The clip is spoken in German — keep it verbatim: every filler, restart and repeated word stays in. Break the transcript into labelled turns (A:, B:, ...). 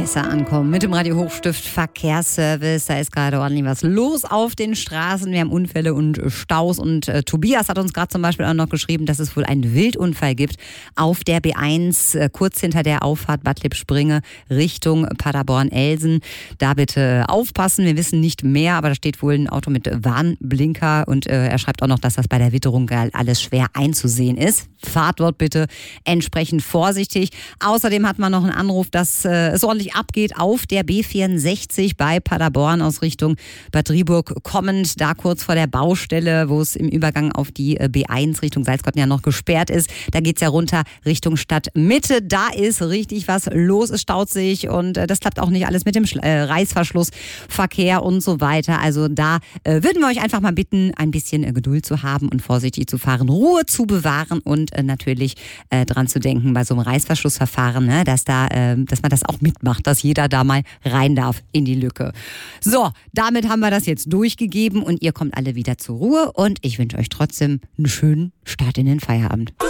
A: besser ankommen mit dem Radio Hochstift Verkehrsservice. Da ist gerade ordentlich was los auf den Straßen. Wir haben Unfälle und Staus. Und äh, Tobias hat uns gerade zum Beispiel auch noch geschrieben, dass es wohl einen Wildunfall gibt auf der B eins, äh, kurz hinter der Auffahrt Bad Lippspringe Richtung Paderborn-Elsen. Da bitte aufpassen. Wir wissen nicht mehr, aber da steht wohl ein Auto mit Warnblinker. Und äh, er schreibt auch noch, dass das bei der Witterung alles schwer einzusehen ist. Fahrt dort bitte entsprechend vorsichtig. Außerdem hat man noch einen Anruf, dass äh, es ordentlich abgeht auf der B vierundsechzig bei Paderborn aus Richtung Bad Driburg kommend, da kurz vor der Baustelle, wo es im Übergang auf die äh, B eins Richtung Salzgotten ja noch gesperrt ist. Da geht's ja runter Richtung Stadtmitte. Da ist richtig was los, es staut sich und äh, das klappt auch nicht alles mit dem Schla- äh, Reißverschlussverkehr und so weiter. Also da äh, würden wir euch einfach mal bitten, ein bisschen äh, Geduld zu haben und vorsichtig zu fahren, Ruhe zu bewahren und äh, natürlich äh, dran zu denken bei so einem Reißverschlussverfahren, ne, dass da, äh, dass man das auch mitmacht, dass jeder da mal rein darf in die Lücke. So, damit haben wir das jetzt durchgegeben und ihr kommt alle wieder zur Ruhe und ich wünsche euch trotzdem einen schönen Start in den Feierabend.